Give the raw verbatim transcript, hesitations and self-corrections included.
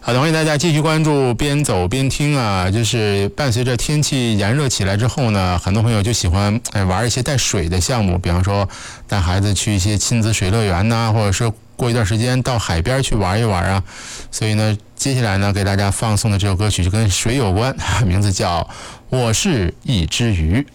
好的，欢迎大家继续关注边走边听啊。就是伴随着天气炎热起来之后呢，很多朋友就喜欢哎玩一些带水的项目，比方说带孩子去一些亲子水乐园呐、啊，或者是过一段时间到海边去玩一玩啊。所以呢，接下来呢给大家放送的这首歌曲就跟水有关，名字叫《我是一只鱼》。